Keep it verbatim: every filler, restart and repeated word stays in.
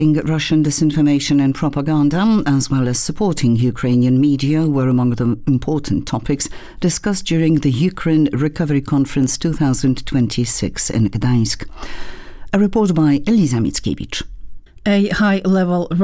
Russian disinformation and propaganda, as well as supporting Ukrainian media, were among the important topics discussed during the Ukraine Recovery Conference twenty twenty-six in Gdańsk. A report by Eliza Mickiewicz. A high-level